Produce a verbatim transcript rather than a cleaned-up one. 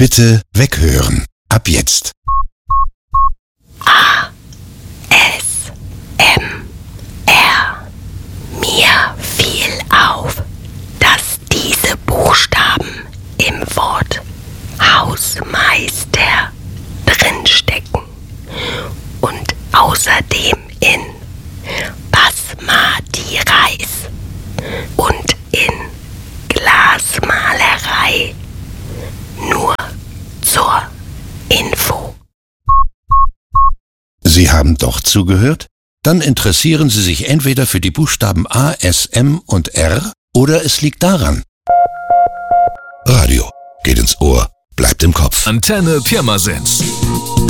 Bitte weghören. Ab jetzt. A, S, M, R. Mir fiel auf, dass diese Buchstaben im Wort Hausmeister drinstecken und außerdem in Basmati Reis und in Glasmalerei. Nur zur Info. Sie haben doch zugehört? Dann interessieren Sie sich entweder für die Buchstaben A, S, M und R oder es liegt daran. Radio geht ins Ohr, bleibt im Kopf. Antenne Pirmasens.